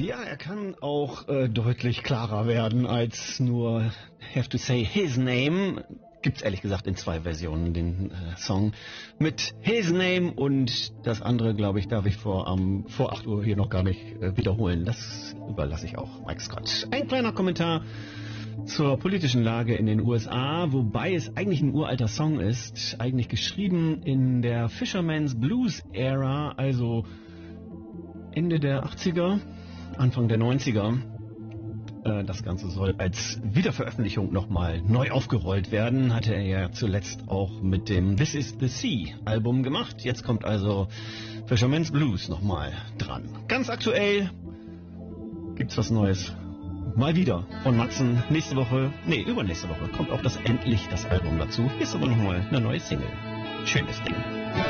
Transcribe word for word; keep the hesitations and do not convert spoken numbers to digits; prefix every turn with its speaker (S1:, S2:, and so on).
S1: Ja, er kann auch äh, deutlich klarer werden als nur Have to Say His Name. Gibt's ehrlich gesagt in zwei Versionen den äh, Song mit His Name und das andere, glaube ich, darf ich vor um, vor acht Uhr hier noch gar nicht äh, wiederholen. Das überlasse ich auch Mike Scott. Ein kleiner Kommentar zur politischen Lage in den U S A, wobei es eigentlich ein uralter Song ist, eigentlich geschrieben in der Fisherman's Blues Era, also Ende der achtziger, Anfang der neunziger. Das Ganze soll als Wiederveröffentlichung nochmal neu aufgerollt werden. Hatte er ja zuletzt auch mit dem This Is the Sea Album gemacht. Jetzt kommt also Fisherman's Blues nochmal dran. Ganz aktuell gibt's was Neues. Mal wieder von Matzen. Nächste Woche, nee, übernächste Woche kommt auch das endlich das Album dazu. Ist aber nochmal eine neue Single. Schönes Ding.